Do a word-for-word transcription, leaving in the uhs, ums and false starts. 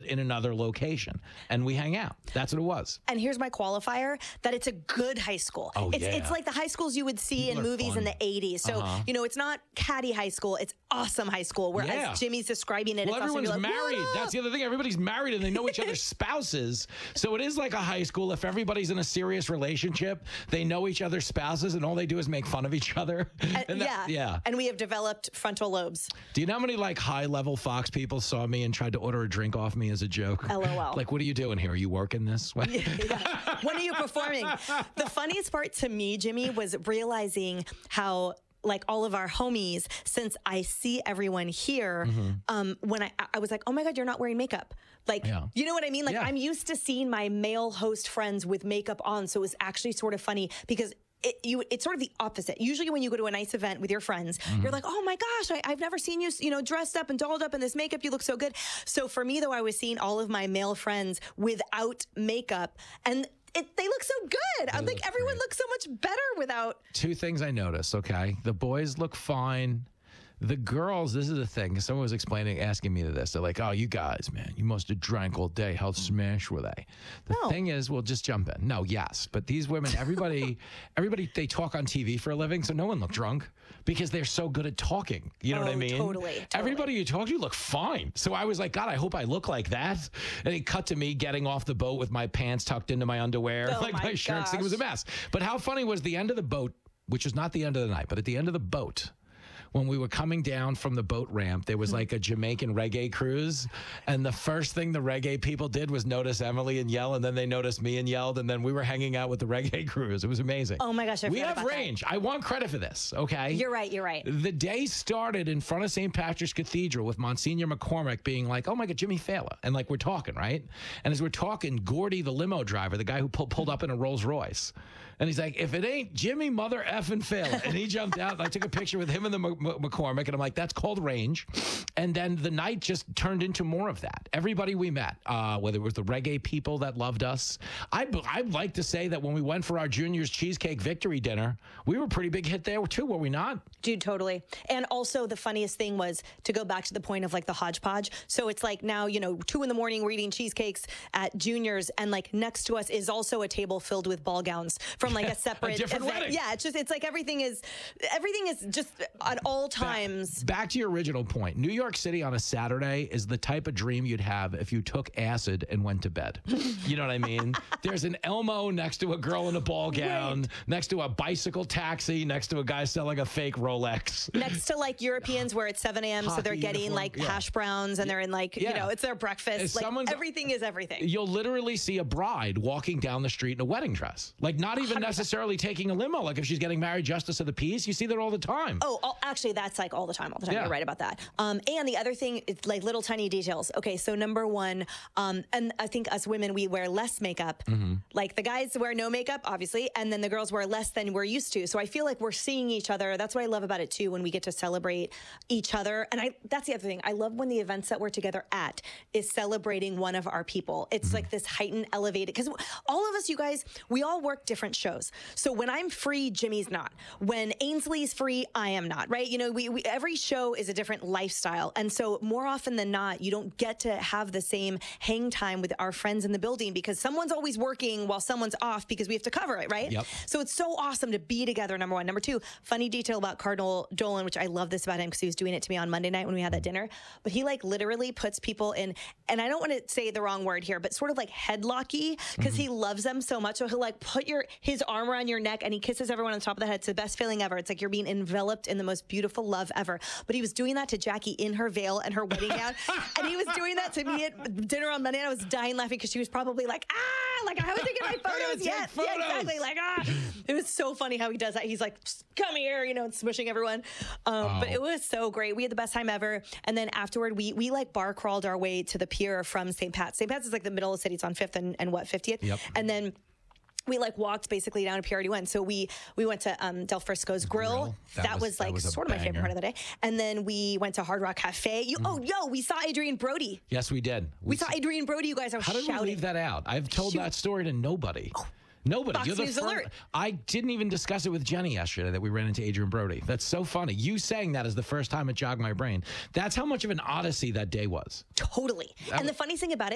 in another location and we hang out. That's what it was. And here's my qualifier, that it's a good high school. Oh, it's, yeah. it's like the high schools you would see People in are movies fun. in the eighties. So, Uh-huh. you know, it's not catty high school. It's awesome high school. Whereas Yeah. Jimmy's describing it. Well, it's also everyone's like, married. "What That's up?" the other thing. Everybody's married and they know each other's spouses. So it is like a high school. If everybody's in a serious relationship, they know each other's spouses and all they do is make fun of each other. Uh, And yeah. that- yeah. And we have developed frontal lobes. Do you know how many like high level Fox people saw me and tried to order a drink off me as a joke? L O L. Like, what are you doing here? Are you working this way? Yeah. When are you performing? The funniest part to me, Jimmy, was realizing how like all of our homies, since I see everyone here, Mm-hmm. um, when I, I was like, oh my God, you're not wearing makeup. Like, Yeah. you know what I mean? Like Yeah. I'm used to seeing my male host friends with makeup on. So it was actually sort of funny because it, you, it's sort of the opposite. Usually when you go to a nice event with your friends, Mm-hmm. you're like, oh my gosh, I, I've never seen you, you know, dressed up and dolled up in this makeup. You look so good. So for me, though, I was seeing all of my male friends without makeup and it, they look so good. I'm like, look everyone great. looks so much better without. Two things I noticed, okay? The boys look fine. The girls, this is the thing. Someone was explaining, asking me this. They're like, oh, you guys, man, you must have drank all day. How smashed were they? The No. thing is, well, just jump in. No, yes. But these women, everybody, everybody, they talk on T V for a living, so no one looked drunk because they're so good at talking. You know what I Oh, mean? totally, totally. Everybody you talk to look fine. So I was like, God, I hope I look like that. And it cut to me getting off the boat with my pants tucked into my underwear, Oh, like my my shirts. It was a gosh. mess. But how funny was the end of the boat, which was not the end of the night, but at the end of the boat, when we were coming down from the boat ramp, there was like a Jamaican reggae cruise. And the first thing the reggae people did was notice Emily and yell. And then they noticed me and yelled. And then we were hanging out with the reggae cruise. It was amazing. Oh my gosh, I We forgot have about that. range. I want credit for this, okay? You're right. You're right. The day started in front of Saint Patrick's Cathedral with Monsignor McCormick being like, oh my God, Jimmy Fallon. And like, we're talking, right? And as we're talking, Gordy, the limo driver, the guy who pulled, pulled up in a Rolls Royce. And he's like, if it ain't Jimmy mother effing Fallon. And he jumped out and I took a picture with him and the M- M- McCormick. And I'm like, that's called range. And then the night just turned into more of that. Everybody we met, uh, whether it was the reggae people that loved us. I, I'd like to say that when we went for our juniors cheesecake victory dinner, we were a pretty big hit there too, were we not? Dude, totally. And also the funniest thing was to go back to the point of like the hodgepodge. So it's like now, you know, two in the morning, we're eating cheesecakes at Junior's and like next to us is also a table filled with ball gowns from like a separate different event. wedding. Yeah, it's just, it's like everything is, everything is just at all times. Back to your original point. New York City on a Saturday is the type of dream you'd have if you took acid and went to bed. You know what I mean? There's an Elmo next to a girl in a ball gown, Right. next to a bicycle taxi, next to a guy selling a fake Rolex. Next to like Europeans where it's seven a.m. so they're Hockey getting uniform, like yeah. hash browns and they're in like, Yeah. you know, it's their breakfast. If Like someone's- everything is everything. You'll literally see a bride walking down the street in a wedding dress. Like not even necessarily taking a limo. Like if she's getting married justice of the peace, you see that all the time. Oh, all, actually, that's like all the time, all the time. Yeah. You're right about that. Um, and the other thing, it's like little tiny details. Okay, so number one, um, and I think us women, we wear less makeup. Mm-hmm. Like the guys wear no makeup, obviously, and then the girls wear less than we're used to. So I feel like we're seeing each other. That's what I love about it too, when we get to celebrate each other. And I that's the other thing. I love when the events that we're together at is celebrating one of our people. It's like this heightened, elevated, because all of us, you guys, we all work different shows. So when I'm free, Jimmy's not. When Ainsley's free, I am not, right? You know, we, we every show is a different lifestyle. And so more often than not, you don't get to have the same hang time with our friends in the building because someone's always working while someone's off because we have to cover it, right? Yep. So it's so awesome to be together, number one. Number two, funny detail about Cardinal Dolan, which I love this about him because he was doing it to me on Monday night when we had that dinner. But he like literally puts people in, and I don't want to say the wrong word here, but sort of like headlocky because he loves them so much. So he'll like put your his arm around your neck and he kisses everyone on top of the head. It's the best feeling ever. It's like you're being enveloped in the most beautiful love ever. But he was doing that to Jackie in her veil and her wedding gown. And he was doing that to me at dinner on Monday. And I was dying laughing because she was probably like, ah, like I haven't taken my photos take yet. photos. Yeah, exactly. Like, ah. It was so funny how he does that. He's like, come here, you know, and smushing everyone. Um, But Oh. it was so great. We had the best time ever. And then afterward, we we like bar crawled our way to the pier from Saint Pat's. Saint Pat's is like the middle of the city. It's on fifth and, and what, fiftieth? Yep. And then we like walked basically down to P R D one. So we we went to um, Del Frisco's Grill. Grill. That, That was, was- that like was a sort of my favorite banger. part of the day. And then we went to Hard Rock Cafe. You, Oh, yo, we saw Adrian Brody. Yes, we did. We saw Adrian Brody, you guys. I was How did shouting. we leave that out? I've told Shoot. that story to nobody. Nobody. Fox You're the News fir- alert. I didn't even discuss it with Jenny yesterday that we ran into Adrian Brody. That's so funny. You saying that is the first time it jogged my brain. That's how much of an odyssey that day was. Totally. And the funny thing about it